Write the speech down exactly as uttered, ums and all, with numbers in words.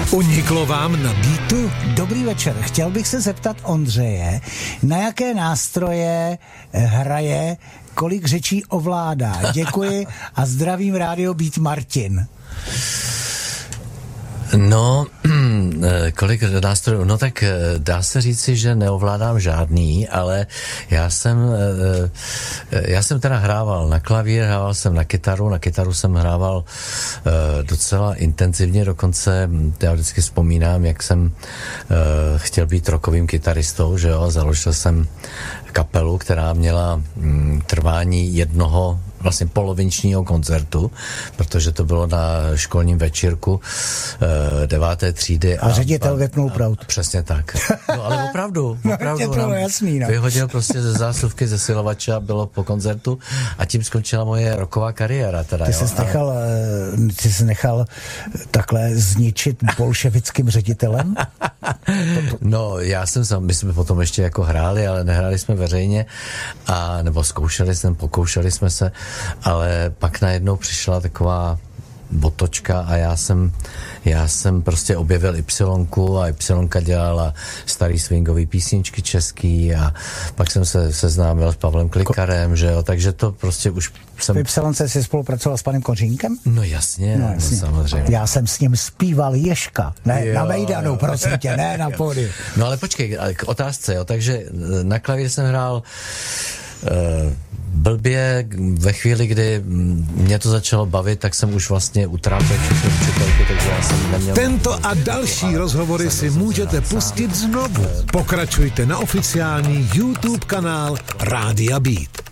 Uniklo vám na beatu? Dobrý večer. Chtěl bych se zeptat Ondřeje, na jaké nástroje hraje, kolik řečí ovládá. Děkuji a zdravím Rádio Beat Martin. No, kolik nástrojů, no tak dá se říci, že neovládám žádný, ale já jsem, já jsem teda hrával na klavír, hrával jsem na kytaru, na kytaru jsem hrával docela intenzivně, dokonce já vždycky vzpomínám, jak jsem chtěl být rockovým kytaristou, že jo, založil jsem kapelu, která měla trvání jednoho vlastně polovičního koncertu, protože to bylo na školním večírku e, deváté třídy. A, a ředitel vypnul proud. Přesně tak. No ale opravdu, opravdu no, to jasný, no. Vyhodil prostě ze zásuvky ze silovače a bylo po koncertu a tím skončila moje rocková kariéra. Teda, ty, jo, jsi nechal, ale... ty jsi nechal takhle zničit bolševickým ředitelem? No, já jsem sám, my jsme potom ještě jako hráli, ale nehráli jsme veřejně, a nebo zkoušeli jsme, pokoušeli jsme se, ale pak najednou přišla taková botočka a já jsem, já jsem prostě objevil Ypsilonku a Ypsilonka dělala starý swingový písničky český a pak jsem se seznámil s Pavlem Klikarem, že jo, takže to prostě už jsem... V Ypsilonce jsi spolupracoval s panem Kořínkem? No jasně, no, jasně. No, samozřejmě. Já jsem s ním zpíval Ježka, ne jo, na Mejdanu, prosím tě, ne na pódiu. No ale počkej, k otázce, jo, takže na klavír jsem hrál Uh, blbě, ve chvíli, kdy mě to začalo bavit, tak jsem už vlastně utrápil všechny učitelky, takže já jsem neměl... Tento a další rozhovory si můžete pustit znovu. Pokračujte na oficiální YouTube kanál Rádia Beat.